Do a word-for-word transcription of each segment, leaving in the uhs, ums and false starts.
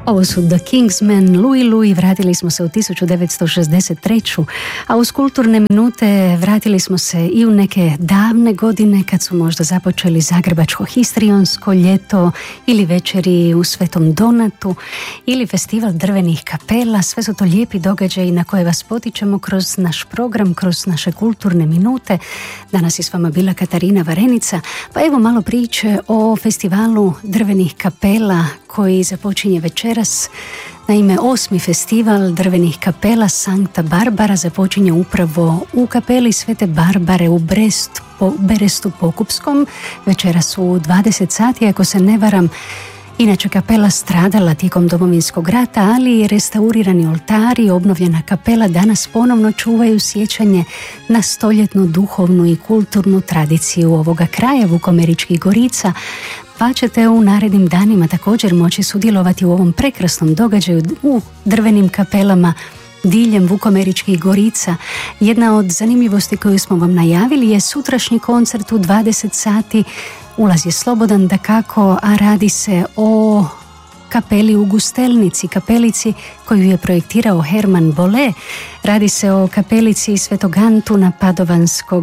Ovo su The Kingsmen, Louie Louie. Vratili smo se u tisuću devetsto šezdeset treću. A uz kulturne minute vratili smo se i u neke davne godine kad su možda započeli zagrebačko histrionsko ljeto ili večeri u Svetom Donatu ili festival drvenih kapela. Sve su to lijepi događaji na koje vas potičemo kroz naš program, kroz naše kulturne minute. Danas je s vama bila Katarina Varenica. Pa evo malo priče o festivalu drvenih kapela koji započinje večeras. Naime, osmi festival drvenih kapela Sankta Barbara započinje upravo u kapeli Svete Barbare u Brest, po, Berestu Pokupskom. Večeras u dvadeset sati, ako se ne varam. Inače, kapela stradala tijekom Domovinskog rata, ali restaurirani oltari, obnovljena kapela danas ponovno čuvaju sjećanje na stoljetnu duhovnu i kulturnu tradiciju ovoga kraja Vukomeričkih Gorica, pa ćete u narednim danima također moći sudjelovati u ovom prekrasnom događaju u drvenim kapelama diljem Vukomeričkih Gorica. Jedna od zanimljivosti koju smo vam najavili je sutrašnji koncert u dvadeset sati. Ulaz je slobodan dakako, a radi se o kapeli u Gustelnici, kapelici koju je projektirao Herman Bolle. Radi se o kapelici Svetog Antuna Padovanskog.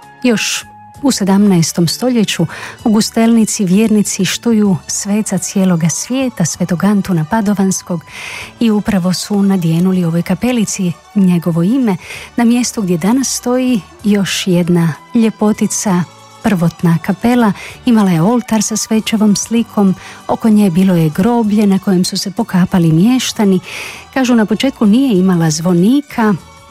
Još u sedamnaestom stoljeću u Gustelnici vjernici štuju sveca cijeloga svijeta, Svetog Antuna Padovanskog, i upravo su nadjenuli ovoj kapelici njegovo ime na mjestu gdje danas stoji još jedna ljepotica. Prvotna kapela imala je oltar sa svečevom slikom, oko nje bilo je groblje na kojem su se pokapali mještani. Kažu, na početku nije imala zvonika,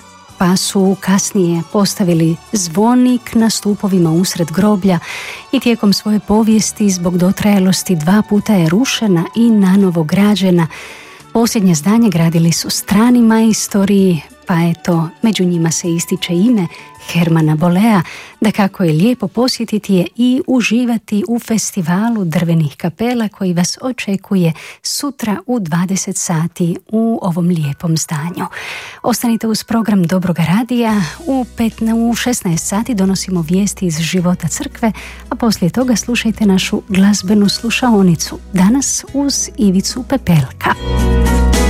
pa su kasnije postavili zvonik na stupovima usred groblja i tijekom svoje povijesti zbog dotrajalosti dva puta je rušena i nanovo građena. Posljednje zdanje gradili su strani majstori, pa eto, među njima se ističe ime Hermana Bollea. Dakako je lijepo posjetiti je i uživati u festivalu drvenih kapela koji vas očekuje sutra u dvadeset sati u ovom lijepom zdanju. Ostanite uz program Dobroga radija. U, u šesnaest sati donosimo vijesti iz života crkve, a poslije toga slušajte našu glazbenu slušaonicu. Danas uz Ivicu Pepelka.